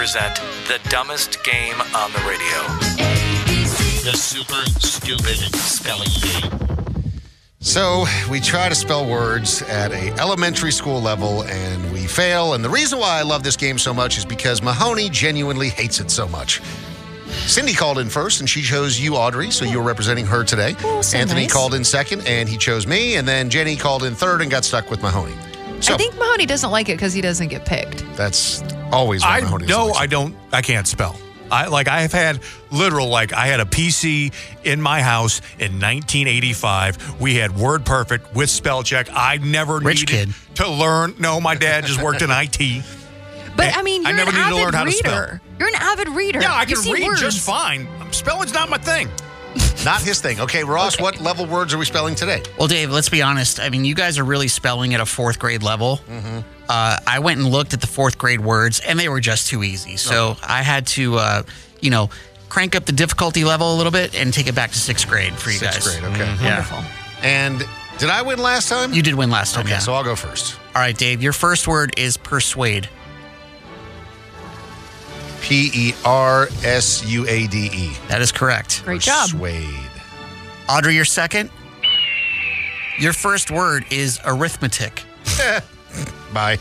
present the dumbest game on the radio. The Super Stupid Spelling Bee. So we try to spell words at a elementary school level, and we fail. And the reason why I love this game so much is because Mahoney genuinely hates it so much. Cindy called in first, and she chose you, Audrey, so you're representing her today. Oh, so Anthony nice. called in second, and he chose me. And then Jenny called in third and got stuck with Mahoney. So I think Mahoney doesn't like it because he doesn't get picked. that's always what Mahoney does. I can't spell. I've had literal, I had a PC in my house in 1985. We had WordPerfect with spell check. I never Rich needed to learn. No, my dad just worked in IT. But I mean, I you're never an needed to learn avid how to spell. reader. You're an avid reader. Yeah, I You can see read words. just fine. Spelling's not my thing. Not his thing. Okay, Ross, what level words are we spelling today? Well, Dave, let's be honest. I mean, you guys are really spelling at a fourth grade level. Mm-hmm. I went and looked at the fourth grade words, and they were just too easy. So I had to, crank up the difficulty level a little bit and take it back to sixth grade for you Sixth guys. grade, okay. Yeah. Wonderful. And did I win last time? You did win last time, Okay, yeah. so I'll go first. All right, Dave, your first word is persuade. Persuade. That is correct. Great job. Persuade. Audrey, your second. Your first word is arithmetic. Bye.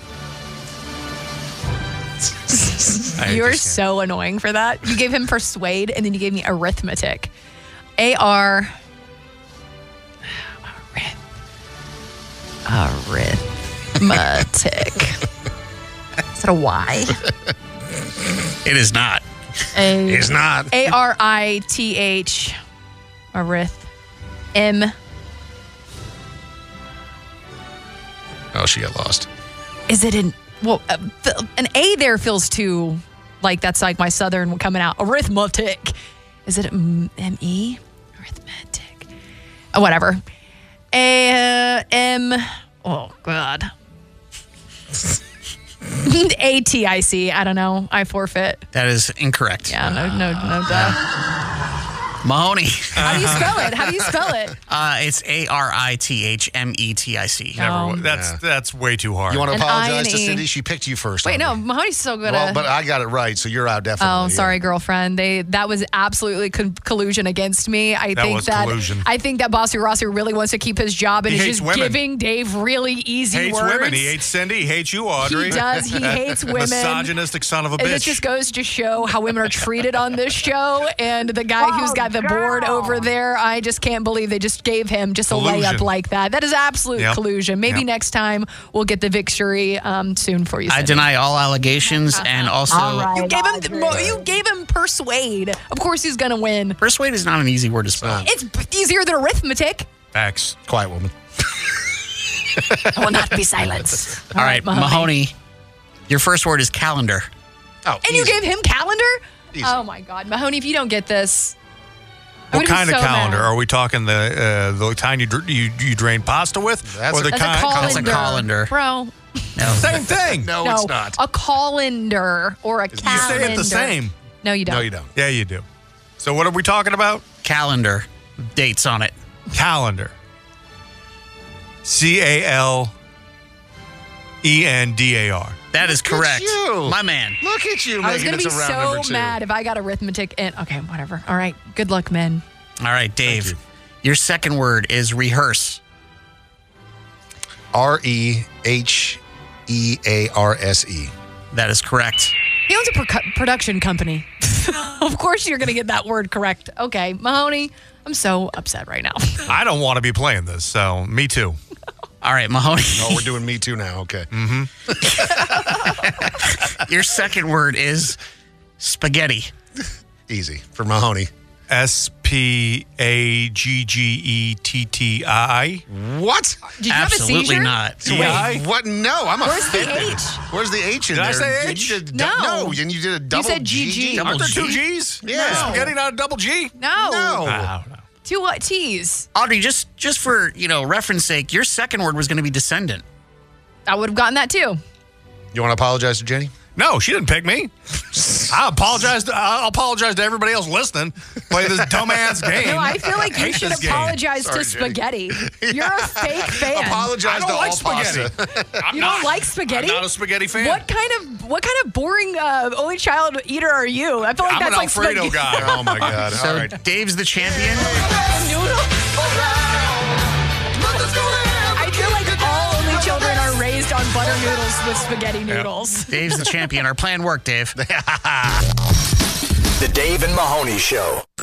You're so annoying for that. You gave him persuade, and then you gave me arithmetic. A-R... Arithmetic. Is that a Y? It is not. It's not. A-R-I-T-H. Arith. M. Oh, she got lost. Is it an... Well, an A there feels too... Like, that's like my southern coming out. Arithmetic. Is it M-E? Arithmetic. Whatever. M... Oh, God. A-T-I-C. I don't know. I forfeit. That is incorrect. Yeah, no duh. Mahoney. How do you spell it? How do you spell it? It's ARITHMETIC. Oh. That's way too hard. You want to An apologize to I and E. Cindy? She picked you first. Wait, Audrey. no, Mahoney's so good Well, at... but I got it right, so you're out definitely. Oh, yeah. sorry, girlfriend. That was absolutely collusion against me. I think that Bossy Rossi really wants to keep his job and He is hates just women. giving Dave really easy Hates words. women. He hates Cindy. He hates you, Audrey. He does. He hates women. Misogynistic son of a And this bitch. just goes to show how women are treated on this show. And the guy who's got the board over there, I just can't believe they just gave him just a Collusion. layup like that. That is absolute Yep. collusion. Maybe Yep. next time we'll get the victory soon for you. I Cindy. deny all allegations and also You gave him persuade. Of course he's gonna win. persuade is not an easy word to spell. It's easier than arithmetic. Facts. Quiet woman. I will not be silenced. All right, Mahoney. Your first word is calendar. Oh, And you easy. gave him calendar? Easy. Oh my God, Mahoney! If you don't get this, I'm What gonna kind be of so calendar? mad. Are we talking the kind you drain pasta with? That's or the a- That's a kind? colander, That's a colander. bro. No. Same thing. No, No, it's not. a colander or a You calendar. say it the same. No, you don't. No, you don't. Yeah, you do. So what are we talking about? Calendar. Dates on it. Calendar. CALENDAR. That is Look at correct. you. My man. Look at you I was making gonna it be to round number so two. mad if I got arithmetic in. Okay, whatever. All right. Good luck, men. All right, Dave. Thank you. Your second word is rehearse. REHEARSE. That is correct. He owns a production company. Of course you're going to get that word correct. Okay, Mahoney, I'm so upset right now. I don't want to be playing this, so me too. All right, Mahoney. Oh, we're doing me too now. Okay. Your second word is spaghetti. Easy for Mahoney. SPAGGETTI. What? Did you have a Absolutely seizure? not. TI? What? No, I'm Where's the offended. H? Where's the H in Did I there? say You H? did No. No, and you did a double said GG. Aren't there two G? G's? Yeah. Spaghetti, not a double G? No. No. I don't know. Two what? T's. Audrey, just for reference sake, your second word was going to be descendant. I would have gotten that too. You want to apologize to Jenny? No, she didn't pick me. I'll apologize to everybody else listening. Play this dumbass game. No, I feel like you should this game. apologize Sorry, to spaghetti. You're a fake fan. Apologize I to don't like all spaghetti. pasta. You don't like spaghetti? I'm not a spaghetti fan. What kind of boring only child eater are you? I feel like I'm that's an like Alfredo spaghetti. guy. Oh my God! So All right. Dave's the champion. I feel like all only children are raised on butter noodles with spaghetti noodles. Dave's the champion. Our plan worked, Dave. The Dave and Mahoney Show.